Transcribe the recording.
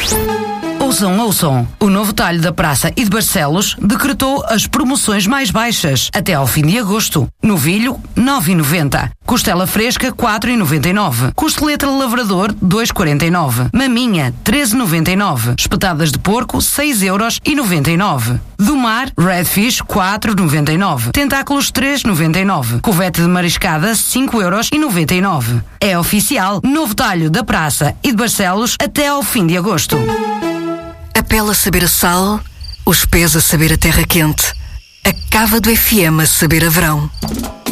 Ouçam. O novo talho da Praça e de Barcelos decretou as promoções mais baixas até ao fim de agosto. Novilho, 9,90. Costela fresca, 4,99. Costeleta lavrador, 2,49. Maminha, 13,99. Espetadas de porco, 6,99€. Do mar, redfish, 4,99. Tentáculos, 3,99. Covete de mariscada, 5,99€. É oficial, novo talho da Praça e de Barcelos até ao fim de agosto. A pele a saber a sal, os pés a saber a terra quente, a cava do FM a saber a verão.